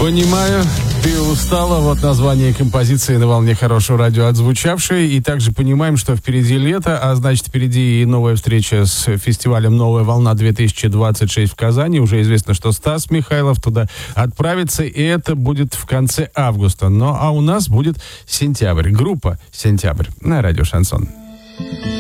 Понимаю, ты устала. Вот название композиции на волне хорошего радио отзвучавшее. И также понимаем, что впереди лето, а значит впереди и новая встреча с фестивалем «Новая волна-2026» в Казани. Уже известно, что Стас Михайлов туда отправится, и это будет в конце августа. Ну, а у нас будет сентябрь. Группа «Сентябрь» на радио «Шансон».